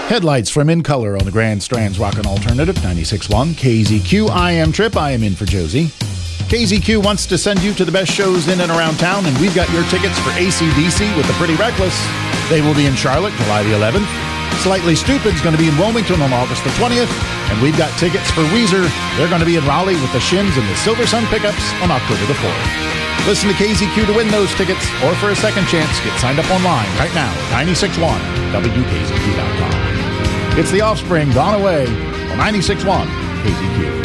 Headlights from In Color on the Grand Strands Rockin' Alternative 96.1 KZQ. I am Trip. I am in for Josie. KZQ wants to send you to the best shows in and around town, and we've got your tickets for AC/DC with the Pretty Reckless. They will be in Charlotte July the 11th. Slightly Stupid's going to be in Wilmington on August the 20th, and we've got tickets for Weezer. They're going to be in Raleigh with the Shins and the Silver Sun Pickups on October the 4th. Listen to KZQ to win those tickets, or for a second chance, get signed up online right now at 96.1 WKZQ.com. It's The Offspring, Gone Away on 96.1 KZQ.